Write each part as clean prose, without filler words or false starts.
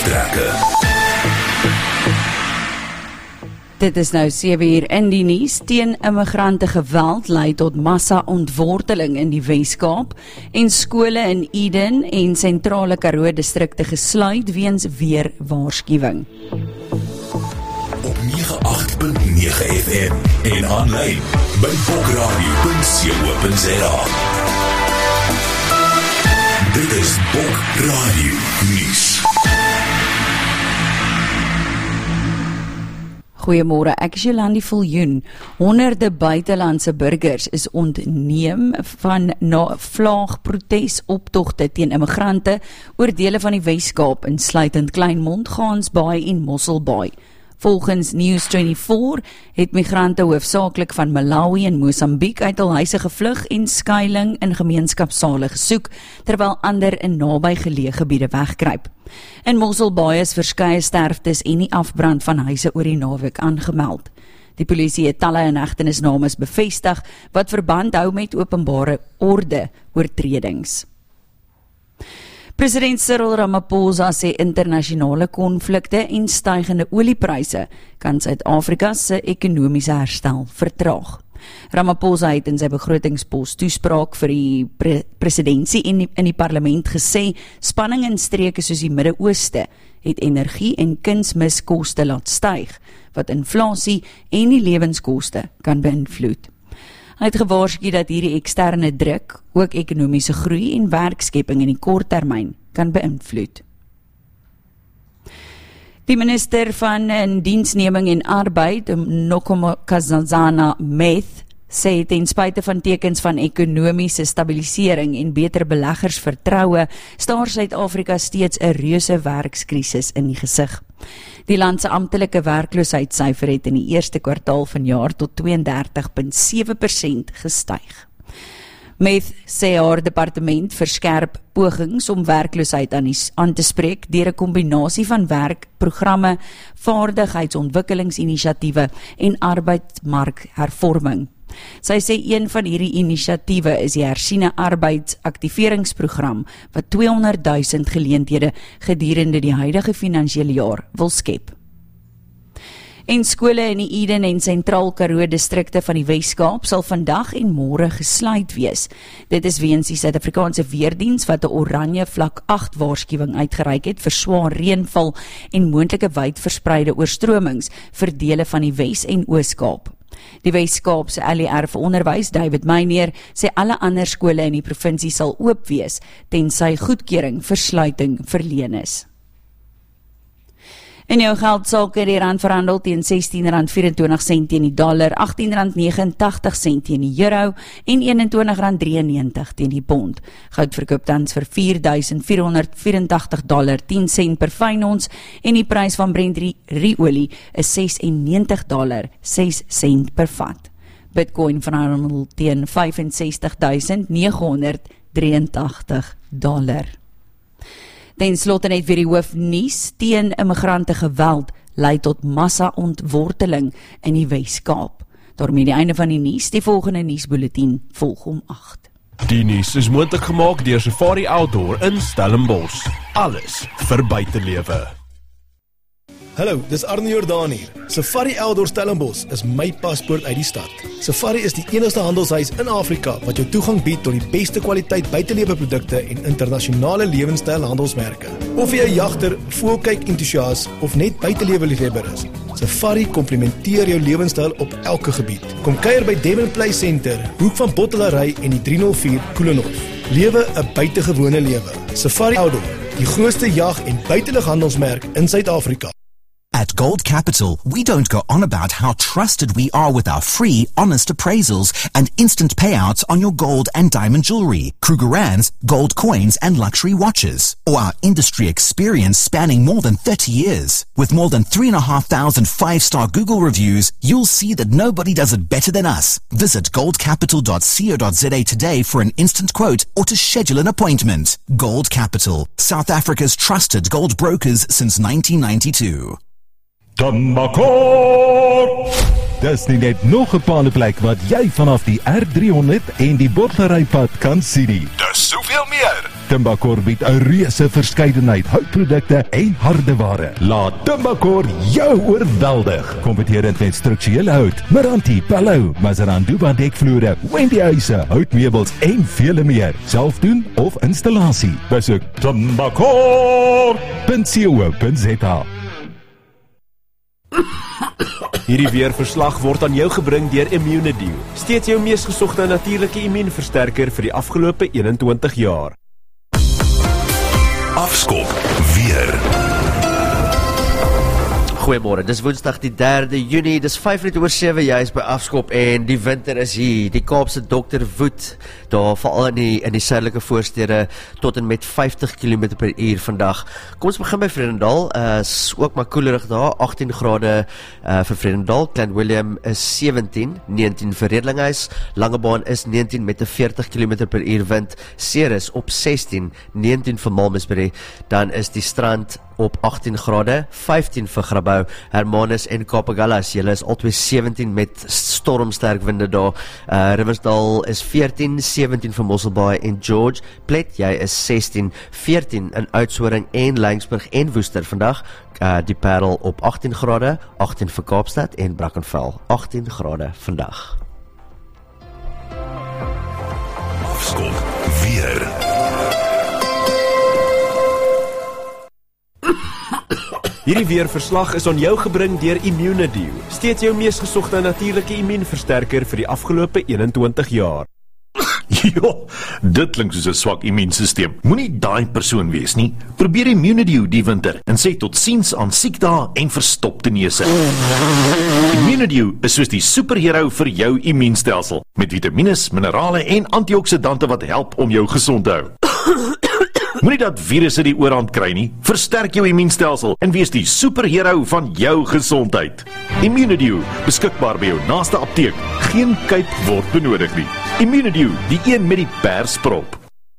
Nuustrekke. Dit is nou 7 uur in die nuus. Teen immigrante geweld lei tot massa-ontworteling in die Wes-Kaap en skole in Eden en sentrale Karoo distrikte gesluit weens weer waarskuwing. Op 98.9 FM en aanlyn by bokradio.co.za. Dit is Bok Radio Nuus. Goeiemôre, ek is Jolandi Viljoen. Honderde buitelandse burgers is ontneem van na vlaagprotesoptogte teen immigrante oor dele van die Wes-Kaap, insluitend Kleinmond, Gansbaai en Mosselbaai. Volgens News24 het migrante hoofsaaklik van Malawi en Mosambiek uit hul huise gevlug en skuiling in gemeenskapsale gesoek, terwyl ander in nabygeleë gebiede wegkruip. In Mosselbaai is verskeie sterftes en die afbrand van huise oor die naweek aangemeld. Die polisie het talle inhegtenisnames bevestig wat verband hou met openbare orde oortredings. President Cyril Ramaphosa sê internasionale konflikte en stygende oliepryse kan Suid-Afrika se ekonomiese herstel vertraag. Ramaphosa het in sy begrotingspos toespraak vir die presidentsie in die parlement gesê, spanning in streke soos die Midde-Ooste het energie- en kunsmiskoste laat styg, wat inflasie en die lewenskoste kan beïnvloed. Hy het gewaarsku dat hierdie eksterne druk ook ekonomiese groei en werkskepping in die korttermyn kan beïnvloed. Die minister van Indiensneming en Arbeid, Nkosi Meth, sê ten spyte van tekens van ekonomiese stabilisering en beter beleggersvertroue, staar Suid-Afrika steeds 'n reuse werkskrisis in die gesig. Die land se amptelike werkloosheidssyfer het in die eerste kwartaal vanjaar tot 32,7% gestyg. Meth sê haar departement verskerp pogings om werkloosheid aan te spreek deur 'n kombinasie van werkprogramme, vaardigheidsontwikkelingsinisiatiewe en arbeidsmarkhervorming. Sy sê een van hierdie inisiatiewe is die hersiene arbeidsaktiveringsprogram wat 200,000 geleenthede gedurende die huidige finansiële jaar wil skep. En skole in die Eden en sentraal Karoo distrikte van die Wes-Kaap sal vandag en môre gesluit wees. Dit is weens die Suid-Afrikaanse Weerdiens wat 'n oranje vlak 8 waarskuwing uitgereik het vir swaar reënval en moontlike wydverspreide oorstromings vir dele van die Wes- en Oos-Kaap. Die Wes-Kaap se LER vir onderwys, David Meyer, sê alle ander skole in die provinsie sal oop wees tensy goedkeuring vir sluiting verleen is. In jou geldsaake die rand verhandel teen R16.24 teen die dollar, R18.89 teen die euro en R21.93 teen die pond. Goud verkoop tans vir $4,484.10 per fyn ons en die prys van Brent ruolie is $96.06 per vat. Bitcoin verhandel teen $65,983. Ten slotte net weer die hoofnuus, teen immigrante geweld lei tot massa-ontworteling in die Wes-Kaap. Daarmee die einde van die nuus, die volgende nuusbulletin volg om 8. Die nuus is moontlik gemaak deur Safari Outdoor in Stellenbosch. Alles vir buitelewe. Hallo, dis Arne Jordaan hier. Safari Outdoor Stellenbosch is my paspoort uit die stad. Safari is die enigste handelshuis in Afrika wat jou toegang bied tot die beste kwaliteit buiteleweprodukte en internasionale lewenstyl handelsmerke. Of jy 'n jagter, voëlkyk entoesias of net buitelewe-liefhebber is, Safari komplementeer jou lewenstyl op elke gebied. Kom kuier by Devon Play Center, hoek van Bottelary en die 304 Koelenhof. Lewe 'n buitengewone lewe. Safari Outdoor, die grootste jag- en buitelighandelsmerk in Suid-Afrika. At Gold Capital, we don't go on about how trusted we are with our free, honest appraisals and instant payouts on your gold and diamond jewelry, Krugerrands, gold coins and luxury watches, or our industry experience spanning more than 30 years. With more than 3,500 five-star Google reviews, you'll see that nobody does it better than us. Visit goldcapital.co.za today for an instant quote or to schedule an appointment. Gold Capital, South Africa's trusted gold brokers since 1992. Tammakor! Dis nie net nog 'n paandeplek wat jy vanaf die R300 en die Botlerypad kan sien nie. Dis soveel meer. Timbakor bied 'n reuse verskeidenheid houtprodukte en hardeware. Laat Timbakor jou oorweldig. Kompeterend met strukturele hout, Meranti, Palou, Mazaranduba dekvloere, Wendy huise, houtmeubels en vele meer. Self doen of installasie. Besoek timbakor.co.za. Hierdie weerverslag word aan jou gebring deur Immunedio, steeds jou mees gesogte natuurlike immuunversterker vir die afgelope 21 jaar. Afskop weer. Goeiemôre, dis Woensdag die 3de Junie, dis 5:07, jy is by Afskop en die winter is hier. Die Kaapse dokter woed, daar veral in die suidelike voorstede tot en met 50 km/h vandag. Kom ons begin by Vredendal, is ook maar koelerig daar, 18 grade vir Vredendal, Klein Willem is 17, 19 vir Redlinghuis, Langebaan is 19 met 'n 40 km/h wind, Ceres op 16, 19 vir Malmesbury, dan is die Strand op 18 grade, 15 vir Grabouw, Hermanus en Kapagallas, julle is albei 17 met stormsterk winde daar, Riversdal is 14, 17 vir Mosselbaai en George, Plet, jy is 16, 14 in Oudtshoorn en Laingsburg en Woester vandag, die Parel op 18 grade, 18 vir Kaapstad en Brackenfell, 18 grade vandag. Afskop weer. Hierdie weerverslag is aan jou gebring deur Immunedio, steeds jou mees gesogte natuurlike immuunversterker vir die afgelope 21 jaar. Jo, dit klink soos 'n swak immuunstelsel. Moenie daai persoon wees nie. Probeer Immunedio die winter en sê totsiens aan siekdae en verstopte neuse. Immunedio is soos die superhero vir jou immuunstelsel, met vitamiene, minerale en antioksidante wat help om jou gesond te hou. Moenie dat virusse die oorhand kry nie. Versterk jou immuunstelsel en wees die superhero van jou gesondheid. Immunedio, beskikbaar by jou naaste apteek. Geen kuip word benodig nie. Immunedio, die een met die persprop.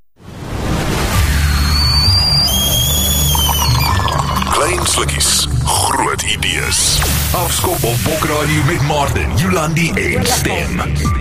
Klein slukkies, groot idees. Afskop op Bokradio met Martin, Jolandi en Stem.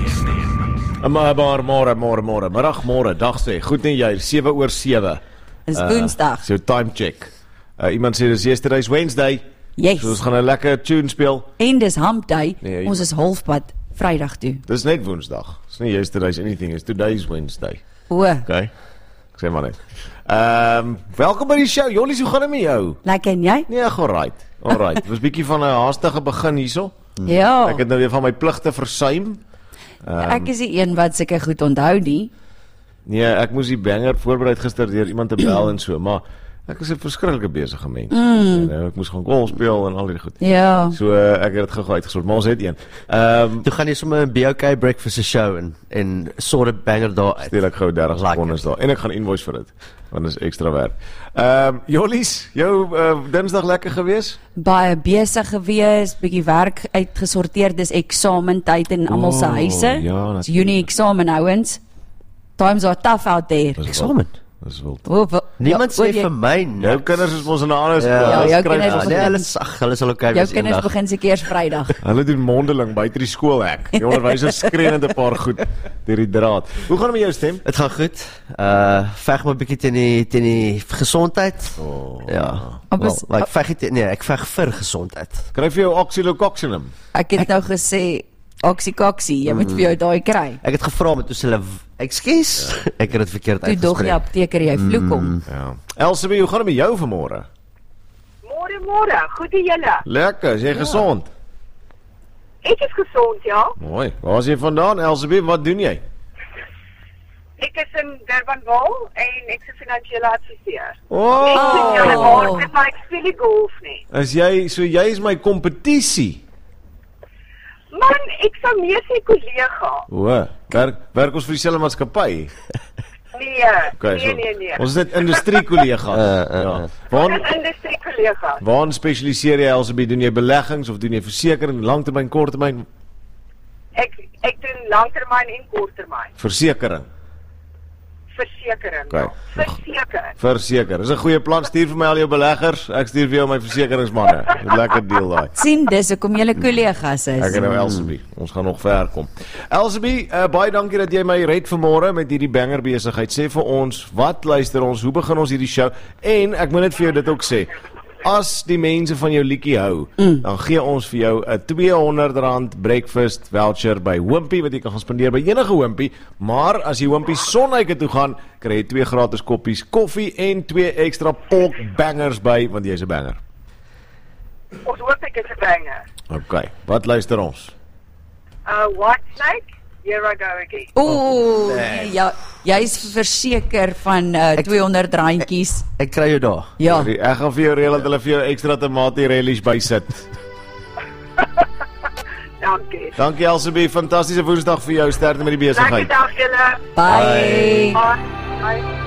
Môre, middag, dag sê, goed nie jy, 7:07. Is Woensdag. So time check. Iemand sê dis yesterday's Wednesday. Yes. So ons gaan 'n lekker tune speel. En dis hump day, Nee, ons is halfpad Vrydag toe. Dis net Woensdag. Dis nie yesterday's anything, it's today's Wednesday. O, Okay. Ek sê maar net. Welkom by die show. Jollies, hoe gaan dit met jou? lekker en jy? Nee, alright. Dit was bietjie van 'n haastige begin hierso. Ja. Ek het nou weer van my pligte versuim. Ek is die een wat seker goed onthou nie. Nee, ek moes die banger voorberei gister deur iemand te bel en so, maar ek is 'n verskriklike besige mens. Nou, ek moes gaan golf speel en al die goed. Ja. So ek het dit gou uitgesort, maar ons het een. Toe gaan jy sommer 'n BOK breakfast show en sort 'n banger daar uit. Steel ek gou 30 Lekker. sekondes daar en ek gaan invoice vir dit, want dit is ekstra werk. Jollies, jou Dinsdag lekker gewees? Baie besig gewees, bietjie werk uitgesorteer, dis eksamentyd in almal se huise. ja, Dis Junie eksamen ouens. Times are tough out there. Eksamen. Dis wild. Niemand sê vir my Jou kinders is mos in 'n ander Ja, jou kinders Ja, begin- nee, hulle sal okay Jou wees kinders eendag. begin seker eers Vrydag. Hulle doen mondeling buite die skoolhek. Die onderwysers skree net 'n paar goed deur die draad. Hoe gaan dit met jou Stem? Dit gaan goed. Veg maar 'n bietjie teen die gesondheid. Ja. Wel, ek veg vir gesondheid. Kry vir jou oxylococcinum. Ek het nou gesê oxycoxy, jy moet vir jou daai kry. Ek het gevra met toe hulle ekskuus, ek het dit verkeerd Toe dog die uitgespreek. apteker jy vloek hom. Ja. Elsabie, hoe gaan dit met jou vanmôre? Môre, goed die julle. Lekker, is jy gesond? Ek is gesond, ja. Mooi. Waar is jy vandaan, Elsabie? Wat doen jy? Ek is in Durbanville en ek is 'n finansiële adviseur. Oh, Maar ek speel nie golf nie. jy is my kompetisie. Man, ek sou meer sê kollega. O, werk ons vir dieselfde maatskappy? Nee, nee. Ons is net industriekollegas. Ja. Ons is industriekollegas. Waar spesialiseer jy Elsabie? Doen jy beleggings of doen jy versekering, langtermyn, korttermyn? Ek doen langtermyn en korttermyn. Versekering. versekering. Okay. Verseker. Verseker. Dis 'n goeie plan. Stuur vir my al jou beleggers. Ek stuur vir jou my versekeringsmanne. 'n Lekker deal daai. Sien, dis hoekom julle kollegas is. Ek en nou Elsabie. Ons gaan nog ver kom. Elsabie, baie dankie dat jy my red vanmôre met hierdie banger besigheid. Sê vir ons, wat luister ons? Hoe begin ons hierdie show? En ek moet net vir jou dit ook sê. As die mense van jou liedjie hou, dan gee ons vir jou 'n R200 breakfast voucher by Wimpy wat jy kan gaan spandeer by enige Wimpy, maar as jy Wimpy Sonwyke toe gaan, kry jy 2 gratis koppies koffie en 2 ekstra pork bangers by, want jy's 'n banger. Ons hoop ek is 'n banger. Okay, wat luister ons? White Snake, Here I Go Again. Ja, jy's verseker van R200. Ek kry jou daar. Ja. Ek gaan vir jou reël dat hulle vir jou ekstra tamatie relish bysit. Dankie. Dankie Elsabie, fantastiese Woensdag vir jou, sterkte met die besigheid. Lekker dag julle. Bye. Bye. Bye.